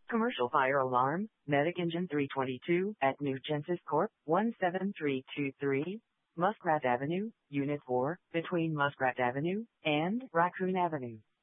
Commercial fire alarm, Medic Engine 322 at New Genesis Corp. 17323, Muskrat Avenue, Unit 4, between Muskrat Avenue and Raccoon Avenue.